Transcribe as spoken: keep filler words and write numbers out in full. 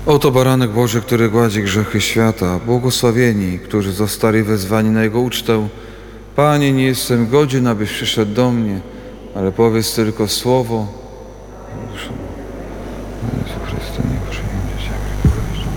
Oto baranek Boży, który gładzi grzechy świata. Błogosławieni, którzy zostali wezwani na Jego ucztę. Panie, nie jestem godzien, abyś przyszedł do mnie, ale powiedz tylko słowo.